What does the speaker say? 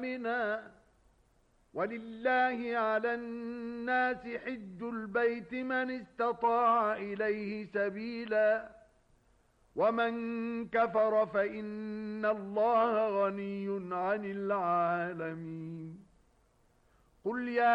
ولله على الناس حج البيت من استطاع إليه سبيلا ومن كفر فإن الله غني عن العالمين. قل يا